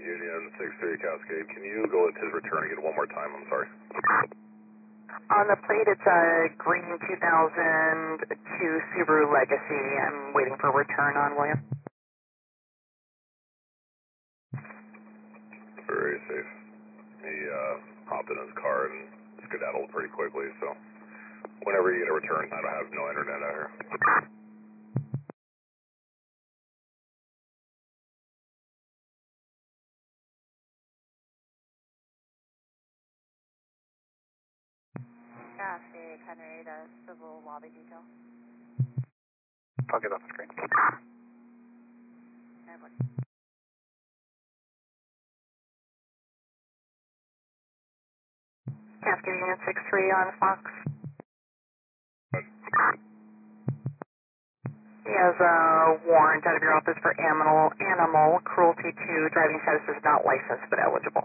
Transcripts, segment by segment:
Union 6-3 Cascade. Can you go with his return again one more time? I'm sorry. On the plate, it's a green 2002 Subaru Legacy. I'm waiting for return on William. Very safe. He hopped in his car and skedaddled pretty quickly, so whenever you get a return, I don't have no internet out here. Cascade, Henrietta, civil lobby detail. I'll get off the screen. Airport. Cascade Unit 6-3 on Fox. He has a warrant out of your office for animal cruelty to driving status is not licensed but eligible.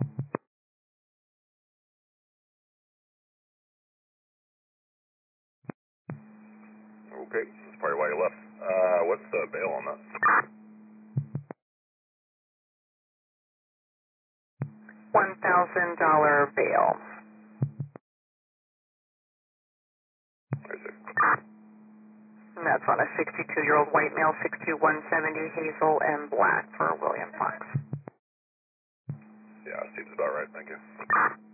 Okay, that's probably why you left. What's the bail on that? $1,000 bail. I see. And that's on a 62-year-old white male, 62170, hazel and black for William Fox. Yeah, seems about right, thank you.